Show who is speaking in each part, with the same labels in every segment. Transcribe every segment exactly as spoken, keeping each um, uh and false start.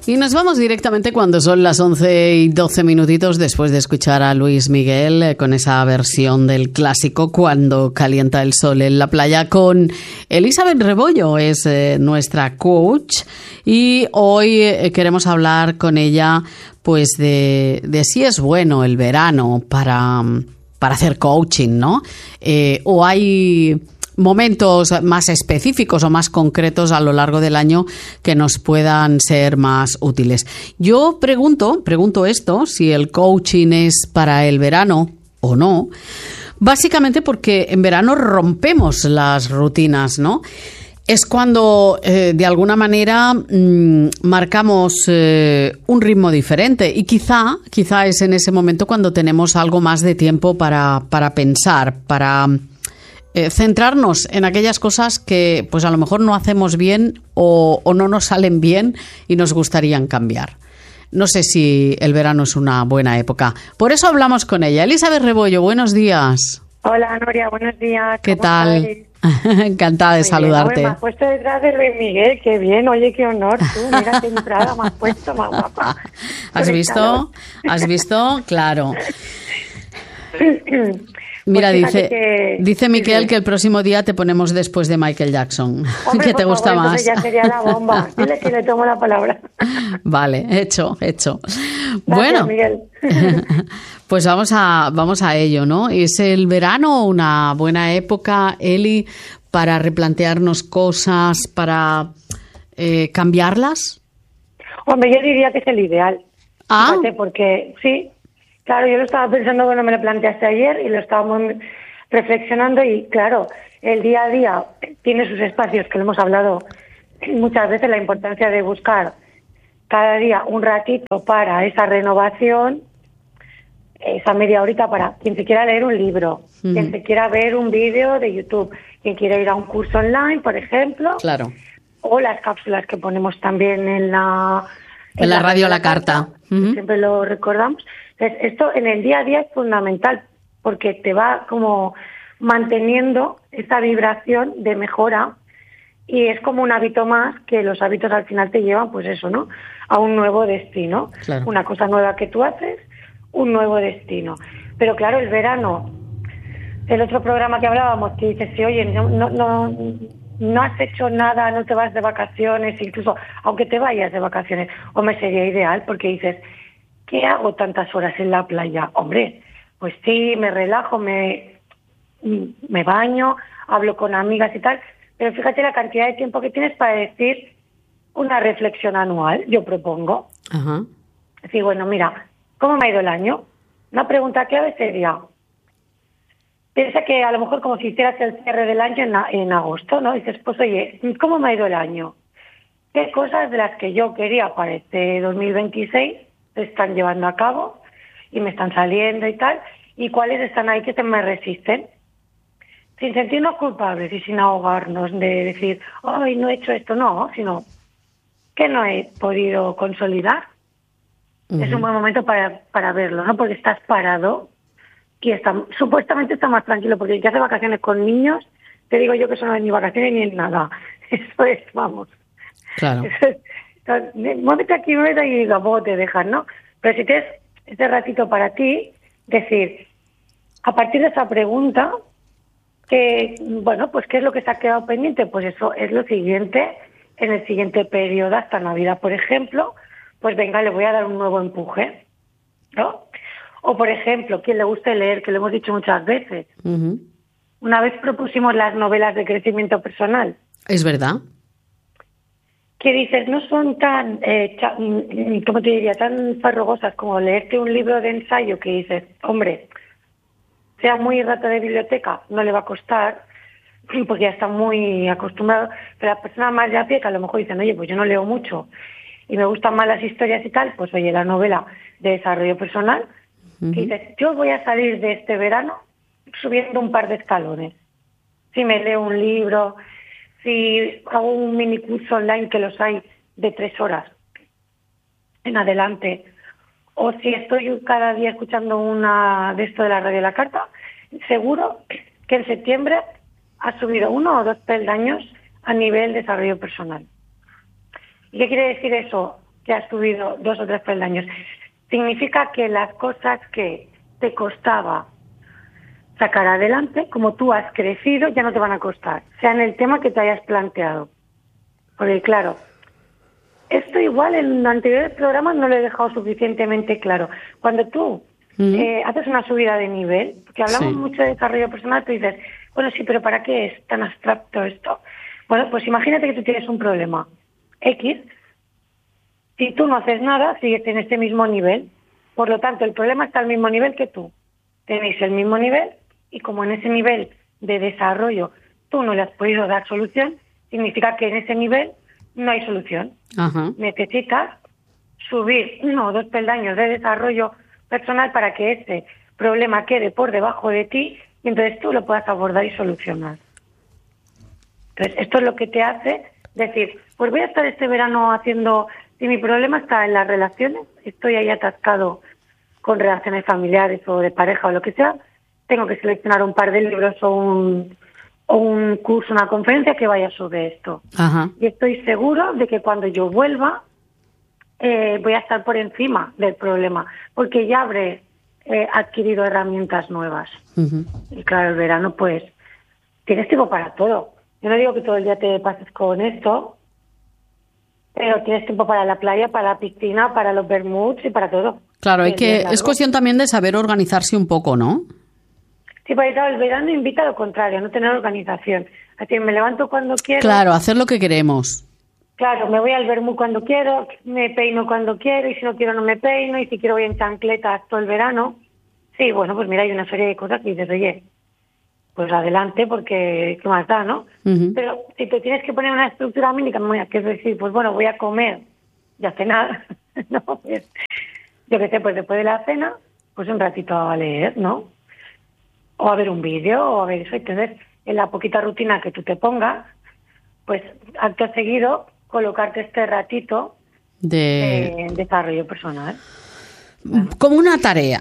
Speaker 1: Y nos vamos directamente cuando son las once y doce minutitos después de escuchar a Luis Miguel eh, con esa versión del clásico Cuando calienta el sol en la playa con Elizabeth Rebollo, es eh, nuestra coach, y hoy eh, queremos hablar con ella pues de, de si es bueno el verano para, para hacer coaching, ¿no? Eh, o hay momentos más específicos o más concretos a lo largo del año que nos puedan ser más útiles. Yo pregunto, pregunto esto, si el coaching es para el verano o no, básicamente porque en verano rompemos las rutinas, ¿no? Es cuando, eh, de alguna manera, mmm, marcamos eh, un ritmo diferente y quizá, quizá es en ese momento cuando tenemos algo más de tiempo para, para pensar, para Eh, centrarnos en aquellas cosas que pues a lo mejor no hacemos bien o, o no nos salen bien y nos gustarían cambiar. No sé si el verano es una buena época. Por eso hablamos con ella. Elizabeth Rebollo, buenos días.
Speaker 2: Hola, Noria, buenos días.
Speaker 1: ¿Qué tal? Encantada de
Speaker 2: Muy
Speaker 1: saludarte.
Speaker 2: Bien. Me has puesto detrás de Luis Miguel, qué bien, oye, qué honor, tú, mira qué entrada me has puesto, más guapa.
Speaker 1: ¿Has visto? ¿Has visto? Claro. Mira,
Speaker 2: pues
Speaker 1: dice
Speaker 2: que,
Speaker 1: dice Miquel
Speaker 2: sí,
Speaker 1: que el próximo día te ponemos después de Michael Jackson.
Speaker 2: Hombre,
Speaker 1: ¿Qué te
Speaker 2: por
Speaker 1: gusta
Speaker 2: favor,
Speaker 1: más?
Speaker 2: ya sería la bomba. Dile que le tomo la palabra.
Speaker 1: Vale, hecho, hecho.
Speaker 2: Gracias,
Speaker 1: Bueno,
Speaker 2: Miguel.
Speaker 1: pues vamos a vamos a ello, ¿no? ¿Es el verano una buena época, Eli, para replantearnos cosas, para eh, cambiarlas?
Speaker 2: Hombre, yo diría que es el ideal.
Speaker 1: Ah.
Speaker 2: Fíjate, porque sí. Claro, yo lo estaba pensando cuando me lo planteaste ayer y lo estábamos reflexionando y claro, el día a día tiene sus espacios, que lo hemos hablado muchas veces, la importancia de buscar cada día un ratito para esa renovación, esa media horita para quien se quiera leer un libro, uh-huh. quien se quiera ver un vídeo de YouTube, quien quiera ir a un curso online, por ejemplo,
Speaker 1: claro,
Speaker 2: o las cápsulas que ponemos también en la...
Speaker 1: En, en la, la radio a la carta. carta.
Speaker 2: Uh-huh. Siempre lo recordamos. Entonces, esto en el día a día es fundamental porque te va como manteniendo esa vibración de mejora y es como un hábito más que los hábitos al final te llevan, pues eso, ¿no? A un nuevo destino.
Speaker 1: Claro.
Speaker 2: Una cosa nueva que tú haces, un nuevo destino. Pero claro, el verano, el otro programa que hablábamos, que dices, sí, oye, no, no, no, no has hecho nada, no te vas de vacaciones, incluso aunque te vayas de vacaciones, hombre, sería ideal porque dices, ¿qué hago tantas horas en la playa? Hombre, pues sí, me relajo, me, me baño, hablo con amigas y tal, pero fíjate la cantidad de tiempo que tienes para decir una reflexión anual, yo propongo.
Speaker 1: Ajá.
Speaker 2: Decir, bueno, mira, ¿cómo me ha ido el año? Una pregunta clave sería, piensa que a lo mejor como si hicieras el cierre del año en, en agosto, ¿no? Dices, pues oye, ¿cómo me ha ido el año? ¿Qué cosas de las que yo quería para este dos mil veintiséis se están llevando a cabo y me están saliendo y tal, y cuáles están ahí que se me resisten, sin sentirnos culpables y sin ahogarnos de decir, ay, no he hecho esto, no, sino que no he podido consolidar. Uh-huh. Es un buen momento para, para verlo, ¿no? Porque estás parado y está, supuestamente está más tranquilo, porque el que hace vacaciones con niños, te digo yo que eso no es ni vacaciones ni es nada. Eso es, vamos.
Speaker 1: Claro.
Speaker 2: Eso es, muévete aquí, muévete aquí y luego te dejan, ¿no? Pero si tienes este ratito para ti, decir, a partir de esa pregunta, que, bueno, pues ¿qué es lo que se ha quedado pendiente? Pues eso es lo siguiente, en el siguiente periodo, hasta Navidad, por ejemplo, pues venga, le voy a dar un nuevo empuje, ¿no? O, por ejemplo, quien le guste leer, que lo hemos dicho muchas veces.
Speaker 1: Uh-huh.
Speaker 2: Una vez propusimos las novelas de crecimiento personal.
Speaker 1: Es verdad.
Speaker 2: Que dices, no son tan, eh, cha, ¿cómo te diría?, tan farragosas como leerte un libro de ensayo que dices, hombre, sea muy rata de biblioteca, no le va a costar, porque ya está muy acostumbrado, pero la persona más de a pie que a lo mejor dicen, oye, pues yo no leo mucho y me gustan más las historias y tal, pues oye, la novela de desarrollo personal, uh-huh. que dices, yo voy a salir de este verano subiendo un par de escalones. Si me leo un libro, si hago un mini curso online, que los hay de tres horas en adelante, o si estoy cada día escuchando una de esto de la radio de la carta, seguro que en septiembre ha subido uno o dos peldaños a nivel desarrollo personal. ¿Y qué quiere decir eso? que has subido dos o tres peldaños. Significa que las cosas que te costaba sacar adelante, como tú has crecido, ya no te van a costar, sea en el tema que te hayas planteado. Porque claro, esto igual en anteriores programas no lo he dejado suficientemente claro. Cuando tú mm. eh, haces una subida de nivel, porque hablamos sí. mucho de desarrollo personal, tú dices, bueno, sí, pero ¿para qué es tan abstracto esto? Bueno, pues imagínate que tú tienes un problema X, si tú no haces nada, sigues en este mismo nivel. Por lo tanto, el problema está al mismo nivel que tú. Tenéis el mismo nivel y como en ese nivel de desarrollo tú no le has podido dar solución, significa que en ese nivel no hay solución.
Speaker 1: Ajá.
Speaker 2: Necesitas subir uno o dos peldaños de desarrollo personal para que ese problema quede por debajo de ti y entonces tú lo puedas abordar y solucionar. Entonces, esto es lo que te hace decir, pues voy a estar este verano haciendo, si mi problema está en las relaciones, estoy ahí atascado con relaciones familiares o de pareja o lo que sea, tengo que seleccionar un par de libros o un, o un curso, una conferencia que vaya sobre esto.
Speaker 1: Ajá.
Speaker 2: Y estoy seguro de que cuando yo vuelva eh, voy a estar por encima del problema, porque ya habré eh, adquirido herramientas nuevas. Uh-huh. Y claro, el verano pues tienes tiempo para todo. Yo no digo que todo el día te pases con esto, pero tienes tiempo para la playa, para la piscina, para los bermuds y para todo.
Speaker 1: Claro, hay que, es cuestión también de saber organizarse un poco, ¿no?
Speaker 2: Sí, porque claro, el verano invita a lo contrario, a no tener organización. Así me levanto cuando quiero.
Speaker 1: Claro, hacer lo que queremos.
Speaker 2: Claro, me voy al bermud cuando quiero, me peino cuando quiero, y si no quiero no me peino, y si quiero voy en chancletas todo el verano. Sí, bueno, pues mira, hay una serie de cosas que dices, oye, pues adelante, porque qué más da, ¿no? Uh-huh. Pero si te tienes que poner una estructura mínima, que es decir, pues bueno, voy a comer y a cenar, ¿no? Pues, yo qué sé, pues después de la cena, pues un ratito a leer, ¿no? O a ver un vídeo, o a ver eso. Entonces, en la poquita rutina que tú te pongas, pues acto seguido, colocarte este ratito de, de desarrollo personal.
Speaker 1: Como una tarea.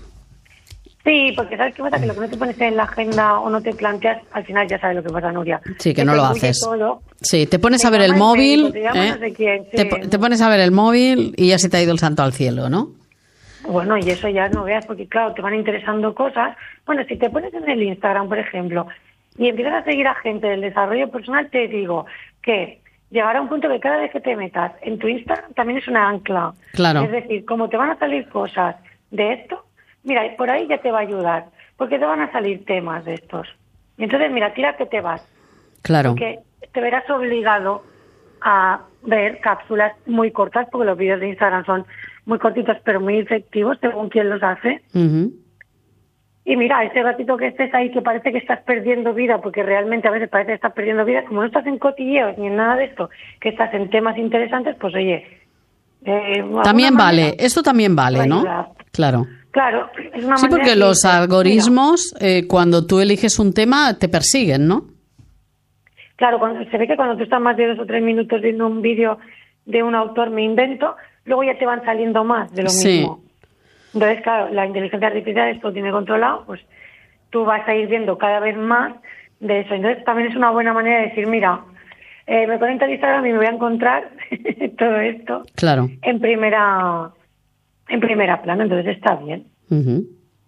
Speaker 2: Sí, porque ¿sabes qué pasa? Que lo que no te pones en la agenda o no te planteas, al final ya sabes lo que pasa, Nuria.
Speaker 1: Sí, que, que no lo haces.
Speaker 2: Todo.
Speaker 1: Sí, te pones te a ver el móvil,
Speaker 2: médico, te, ¿eh? no sé quién, sí,
Speaker 1: te,
Speaker 2: ¿no?
Speaker 1: te pones a ver el móvil y ya se te ha ido el santo al cielo, ¿no?
Speaker 2: Bueno, y eso ya no veas, porque claro, te van interesando cosas. Bueno, si te pones en el Instagram, por ejemplo, y empiezas a seguir a gente del desarrollo personal, te digo que llegará un punto que cada vez que te metas en tu Instagram también es una ancla.
Speaker 1: Claro.
Speaker 2: Es decir, como te van a salir cosas de esto, mira, por ahí ya te va a ayudar, porque te van a salir temas de estos. Y entonces, mira, tira que te vas.
Speaker 1: Claro.
Speaker 2: Porque te verás obligado a ver cápsulas muy cortas, porque los vídeos de Instagram son muy cortitos, pero muy efectivos, según quien los hace.
Speaker 1: Uh-huh.
Speaker 2: Y mira, ese ratito que estés ahí, que parece que estás perdiendo vida, porque realmente a veces parece que estás perdiendo vida, como no estás en cotilleos ni en nada de esto, que estás en temas interesantes, pues oye... Eh,
Speaker 1: también vale, esto también vale, ¿no? Claro.
Speaker 2: Claro, es una
Speaker 1: sí, porque los
Speaker 2: dices,
Speaker 1: algoritmos, eh, cuando tú eliges un tema, te persiguen, ¿no?
Speaker 2: Claro, cuando, se ve que cuando tú estás más de dos o tres minutos viendo un vídeo de un autor, me invento, luego ya te van saliendo más de lo
Speaker 1: sí.
Speaker 2: mismo. Entonces, claro, la inteligencia artificial esto tiene controlado, pues tú vas a ir viendo cada vez más de eso. Entonces, también es una buena manera de decir, mira, eh, me conecto al Instagram y me voy a encontrar todo esto
Speaker 1: claro.
Speaker 2: en primera... en primera plana, entonces está bien.
Speaker 1: Uh-huh.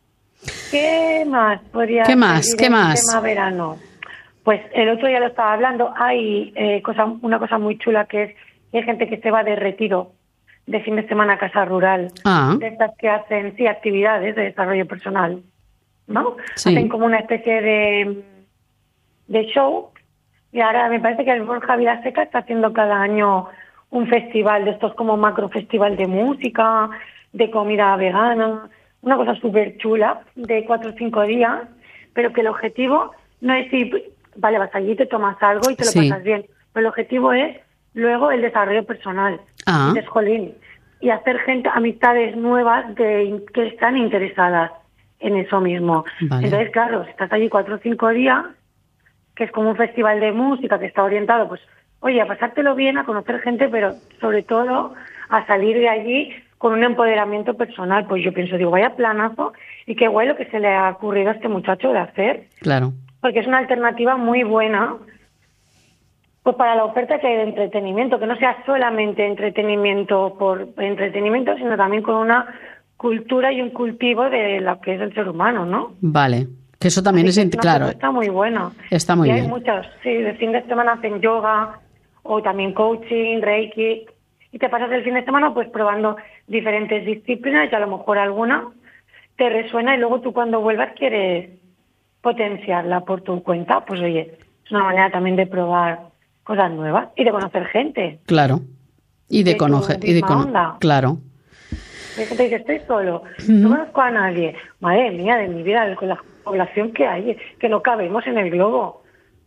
Speaker 2: ¿Qué más podría
Speaker 1: ¿Qué más? ¿Qué más?
Speaker 2: Tema verano. Pues el otro día lo estaba hablando, hay eh, cosa, una cosa muy chula que es que hay gente que se va de retiro de fin de semana a casa rural,
Speaker 1: ah.
Speaker 2: de estas que hacen, sí, actividades de desarrollo personal, ¿no?
Speaker 1: Sí.
Speaker 2: Hacen como una especie de, de show, y ahora me parece que el Borja Vilaseca está haciendo cada año un festival de estos como macro festival de música, de comida vegana, una cosa súper chula, de cuatro o cinco días, pero que el objetivo no es ir, vale, vas allí, te tomas algo y te lo
Speaker 1: sí.
Speaker 2: pasas bien, pero el objetivo es luego el desarrollo personal,
Speaker 1: ah.
Speaker 2: de jolín, y hacer gente, amistades nuevas de, que están interesadas en eso mismo.
Speaker 1: Vale.
Speaker 2: Entonces, claro, si estás allí cuatro o cinco días, que es como un festival de música que está orientado, pues, oye, a pasártelo bien, a conocer gente, pero sobre todo a salir de allí con un empoderamiento personal. Pues yo pienso, digo, vaya planazo, y qué guay lo que se le ha ocurrido a este muchacho de hacer.
Speaker 1: Claro.
Speaker 2: Porque es una alternativa muy buena Pues para la oferta que hay de entretenimiento, que no sea solamente entretenimiento por entretenimiento, sino también con una cultura y un cultivo de lo que es el ser humano, ¿no?
Speaker 1: Vale, que eso también
Speaker 2: Así
Speaker 1: es,
Speaker 2: que
Speaker 1: claro.
Speaker 2: Está muy bueno.
Speaker 1: Está muy
Speaker 2: y
Speaker 1: bien.
Speaker 2: hay muchos, sí, de fin de semana hacen yoga o también coaching, reiki, y te pasas el fin de semana pues probando diferentes disciplinas y a lo mejor alguna te resuena y luego tú cuando vuelvas quieres potenciarla por tu cuenta, pues oye, es una manera también de probar cosas nuevas y de conocer gente.
Speaker 1: Claro. Y de,
Speaker 2: de
Speaker 1: conocer. Y de cono- claro.
Speaker 2: Hay gente que dice, estoy solo, no conozco a nadie. Madre mía, de mi vida, con la población que hay, que no cabemos en el globo.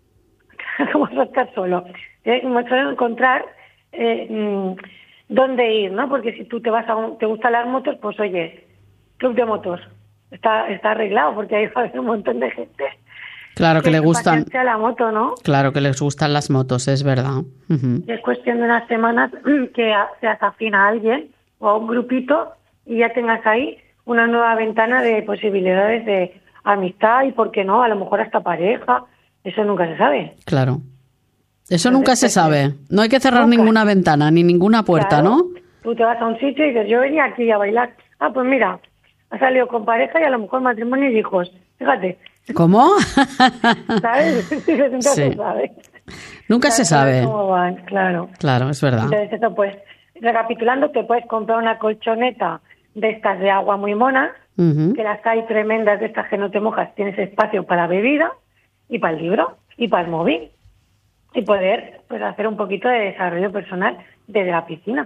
Speaker 2: ¿Cómo vas a estar solo? Eh, me suelen encontrar eh, mmm, dónde ir, ¿no? Porque si tú te vas a un, te gustan las motos, pues oye, club de motos. Está, está arreglado porque ahí va a haber un montón de gente.
Speaker 1: Claro que, que le gustan.
Speaker 2: A la moto, ¿no?
Speaker 1: Claro que les gustan las motos, es verdad. Uh-huh.
Speaker 2: Es cuestión de unas semanas que seas afín a alguien o a un grupito y ya tengas ahí una nueva ventana de posibilidades de amistad y, ¿por qué no? A lo mejor hasta pareja. Eso nunca se sabe.
Speaker 1: Claro. Eso nunca se sabe. No hay que cerrar nunca. Ninguna ventana ni ninguna puerta,
Speaker 2: claro.
Speaker 1: ¿no?
Speaker 2: Tú te vas a un sitio y dices, yo venía aquí a bailar. Ah, pues mira, ha salido con pareja y a lo mejor matrimonio y hijos. Fíjate.
Speaker 1: ¿Cómo?
Speaker 2: ¿Sabes? Nunca
Speaker 1: sí.
Speaker 2: se sabe.
Speaker 1: Nunca se sabe.
Speaker 2: Cómo van, claro.
Speaker 1: Claro, es verdad.
Speaker 2: Entonces, eso pues, recapitulando, te puedes comprar una colchoneta de estas de agua muy monas, uh-huh. que las hay tremendas de estas que no te mojas, tienes espacio para bebida y para el libro y para el móvil y poder pues hacer un poquito de desarrollo personal desde la piscina.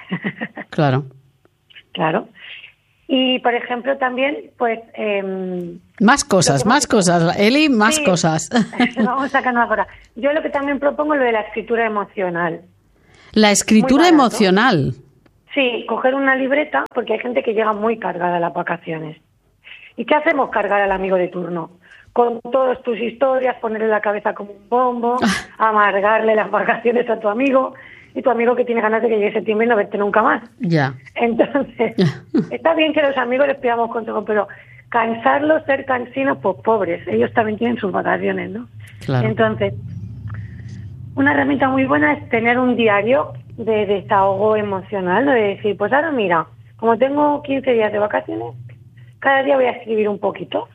Speaker 1: Claro.
Speaker 2: Claro. Y, por ejemplo, también, pues... Eh,
Speaker 1: más cosas, más que... cosas, Eli, más
Speaker 2: sí,
Speaker 1: cosas.
Speaker 2: Vamos sacando ahora. Yo lo que también propongo es lo de la escritura emocional.
Speaker 1: ¿La escritura emocional?
Speaker 2: Sí, coger una libreta, porque hay gente que llega muy cargada a las vacaciones. ¿Y qué hacemos? Cargar al amigo de turno. Con todas tus historias, ponerle la cabeza como un bombo, amargarle las vacaciones a tu amigo... y tu amigo que tiene ganas de que llegue septiembre y no verte nunca más.
Speaker 1: Ya.
Speaker 2: Entonces, está bien que los amigos les pidamos consejos, pero cansarlos, ser cansinos, pues pobres, ellos también tienen sus vacaciones, ¿no?
Speaker 1: Claro.
Speaker 2: Entonces, una herramienta muy buena es tener un diario de desahogo emocional, ¿no? De decir, pues ahora mira, como tengo quince días de vacaciones, cada día voy a escribir un poquito.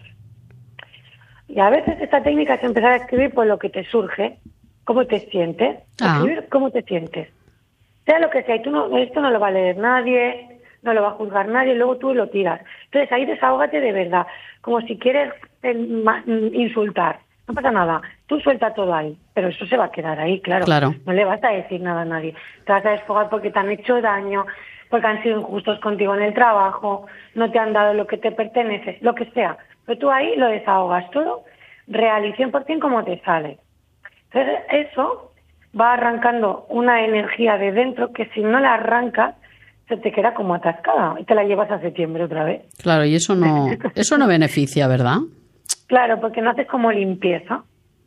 Speaker 2: Y a veces esta técnica es empezar a escribir por lo que te surge, cómo te sientes,
Speaker 1: ah.
Speaker 2: escribir cómo te sientes. Sea lo que sea, y tú no, esto no lo va a leer nadie, no lo va a juzgar nadie, luego tú lo tiras. Entonces ahí desahógate de verdad, como si quieres eh, insultar. No pasa nada, tú suelta todo ahí, pero eso se va a quedar ahí, claro.
Speaker 1: claro.
Speaker 2: No le vas a decir nada a nadie. Te vas a desfogar porque te han hecho daño, porque han sido injustos contigo en el trabajo, no te han dado lo que te pertenece, lo que sea. Pero tú ahí lo desahogas todo, real y cien por ciento como te sale. Entonces eso va arrancando una energía de dentro que si no la arrancas se te queda como atascada y te la llevas a septiembre otra vez.
Speaker 1: Claro, y eso no eso no beneficia, ¿verdad?
Speaker 2: Claro, porque no haces como limpieza.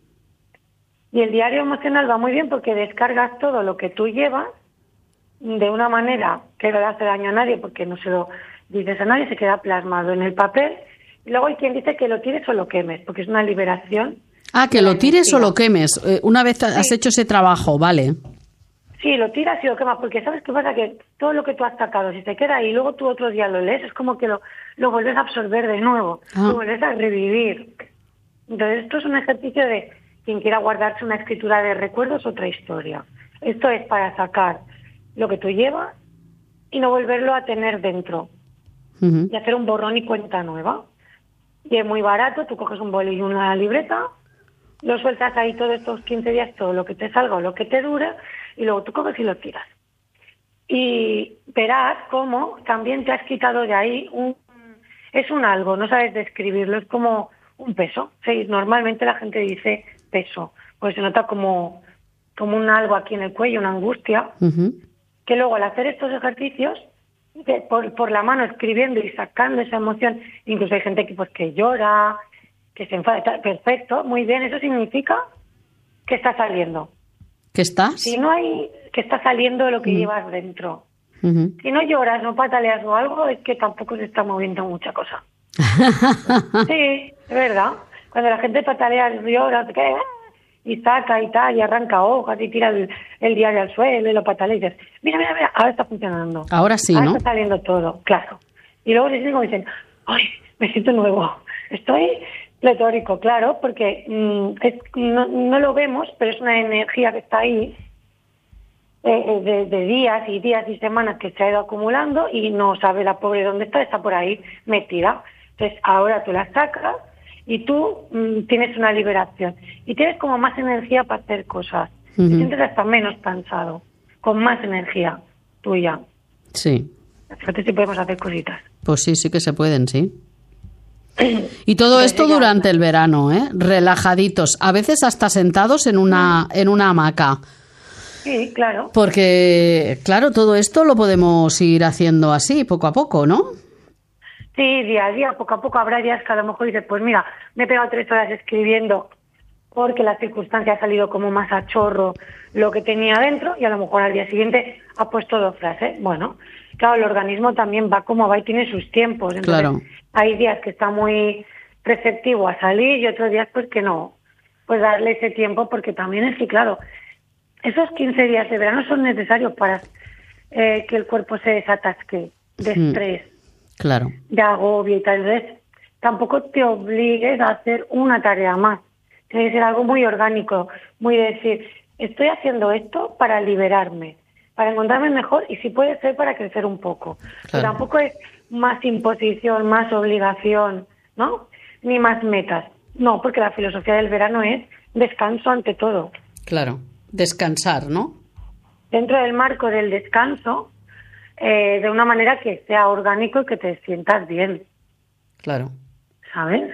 Speaker 2: Y el diario emocional va muy bien porque descargas todo lo que tú llevas de una manera que no le hace daño a nadie porque no se lo dices a nadie, se queda plasmado en el papel. Y luego hay quien dice que lo tires o lo quemes porque es una liberación.
Speaker 1: Ah, que lo tires o lo quemes. Eh, una vez has sí. hecho ese trabajo, vale.
Speaker 2: Sí, lo tiras y lo quemas, porque ¿sabes qué pasa? Que todo lo que tú has sacado, si te queda ahí y luego tú otro día lo lees, es como que lo, lo vuelves a absorber de nuevo, ah. lo vuelves a revivir. Entonces esto es un ejercicio de quien quiera guardarse una escritura de recuerdos, otra historia. Esto es para sacar lo que tú llevas y no volverlo a tener dentro. Uh-huh. Y hacer un borrón y cuenta nueva. Y es muy barato, tú coges un boli y una libreta, lo sueltas ahí todos estos quince días, todo lo que te salga o lo que te dure, y luego tú coges y lo tiras. Y verás cómo también te has quitado de ahí un... Es un algo, no sabes describirlo, es como un peso. Sí, normalmente la gente dice peso, pues se nota como, como un algo aquí en el cuello, una angustia, uh-huh. que luego al hacer estos ejercicios, de, por, por la mano escribiendo y sacando esa emoción, incluso hay gente que, pues, que llora, que se enfada, perfecto, muy bien, eso significa que está saliendo.
Speaker 1: ¿Que estás?
Speaker 2: Si no hay, que está saliendo lo que uh-huh. llevas dentro.
Speaker 1: Uh-huh.
Speaker 2: Si no lloras, no pataleas o algo, es que tampoco se está moviendo mucha cosa. Sí, es verdad. Cuando la gente patalea, llora, ¿qué? y saca y tal, y arranca hojas y tira el, el diario al suelo y lo patala y dices, mira, mira, mira, ahora está funcionando.
Speaker 1: Ahora sí,
Speaker 2: ahora
Speaker 1: ¿no?
Speaker 2: Está saliendo todo, claro. Y luego se sienten como dicen, ay, me siento nuevo, estoy pletórico, claro, porque mmm, es, no, no lo vemos, pero es una energía que está ahí, eh, de, de días y días y semanas que se ha ido acumulando y no sabe la pobre dónde está, está por ahí metida. Entonces ahora tú la sacas y tú mmm, tienes una liberación y tienes como más energía para hacer cosas. Uh-huh. Te sientes hasta menos cansado, con más energía tuya.
Speaker 1: Sí.
Speaker 2: Fíjate si podemos hacer cositas.
Speaker 1: Pues sí, sí que se pueden, sí. Y todo esto durante el verano, ¿eh? Relajaditos, a veces hasta sentados en una, en una hamaca.
Speaker 2: Sí, claro.
Speaker 1: Porque, claro, todo esto lo podemos ir haciendo así, poco a poco, ¿no?
Speaker 2: Sí, día a día, poco a poco. Habrá días que a lo mejor dices, pues mira, me he pegado tres horas escribiendo porque la circunstancia ha salido como más a chorro lo que tenía dentro y a lo mejor al día siguiente ha puesto dos frases. Bueno, claro, el organismo también va como va y tiene sus tiempos. Entonces,
Speaker 1: claro.
Speaker 2: Hay días que está muy receptivo a salir y otros días pues que no. Pues darle ese tiempo porque también es que, claro, esos quince días de verano son necesarios para eh, que el cuerpo se desatasque de estrés,
Speaker 1: mm, claro,
Speaker 2: de agobio y tal. Entonces, tampoco te obligues a hacer una tarea más. Tiene que ser algo muy orgánico, muy decir, estoy haciendo esto para liberarme, para encontrarme mejor y si puede ser para crecer un poco. Claro. Pero tampoco es más imposición, más obligación, ¿no? Ni más metas. No, porque la filosofía del verano es descanso ante todo.
Speaker 1: Claro, descansar, ¿no?
Speaker 2: Dentro del marco del descanso, eh, de una manera que sea orgánico y que te sientas bien.
Speaker 1: Claro.
Speaker 2: ¿Sabes?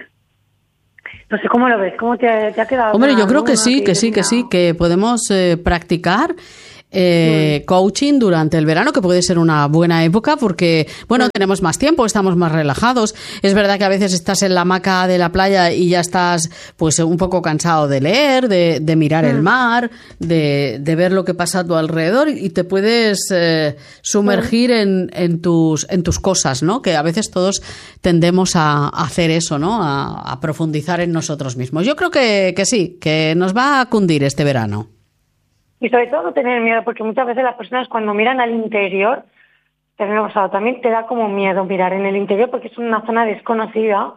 Speaker 2: No sé cómo lo ves, cómo te, te ha quedado.
Speaker 1: Hombre, yo creo que sí, que sí, que sí, que podemos eh, practicar eh, sí. coaching durante el verano, que puede ser una buena época porque, bueno, sí. tenemos más tiempo, estamos más relajados. Es verdad que a veces estás en la hamaca de la playa y ya estás pues un poco cansado de leer, de, de mirar sí. el mar, de, de ver lo que pasa a tu alrededor y te puedes eh, sumergir sí. en, en, tus, en tus cosas, ¿no? Que a veces todos tendemos a, a hacer eso, ¿no? A, a profundizar en nosotros mismos. Yo creo que, que sí, que nos va a cundir este verano.
Speaker 2: Y sobre todo no tener miedo, porque muchas veces las personas cuando miran al interior, también te da como miedo mirar en el interior porque es una zona desconocida.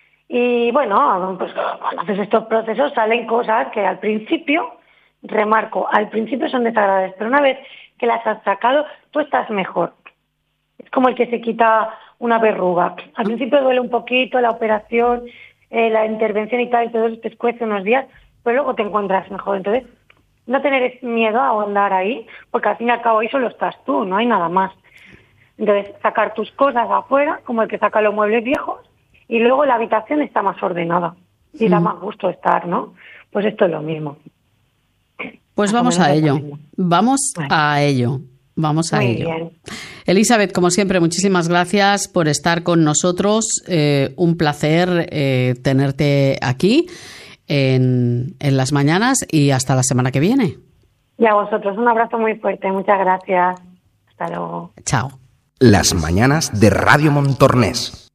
Speaker 2: Y bueno, pues cuando haces estos procesos salen cosas que al principio, remarco, al principio son desagradables, pero una vez que las has sacado, tú estás mejor. Es como el que se quita una verruga. Al principio duele un poquito la operación, eh, la intervención y tal, y todo eso te escuece unos días, pero luego te encuentras mejor. Entonces, no tener miedo a ahondar ahí, porque al fin y al cabo ahí solo estás tú, no hay nada más. Entonces, sacar tus cosas afuera, como el que saca los muebles viejos, y luego la habitación está más ordenada y mm. da más gusto estar, ¿no? Pues esto es lo mismo.
Speaker 1: Pues vamos a ello, vamos bueno. a ello, vamos a
Speaker 2: Muy
Speaker 1: ello.
Speaker 2: Bien.
Speaker 1: Elizabeth, como siempre, muchísimas gracias por estar con nosotros. Eh, un placer eh, tenerte aquí. En, en las mañanas y hasta la semana que viene.
Speaker 2: Y a vosotros un abrazo muy fuerte, muchas gracias. Hasta luego.
Speaker 1: Chao.
Speaker 3: Las mañanas de Radio Montornés.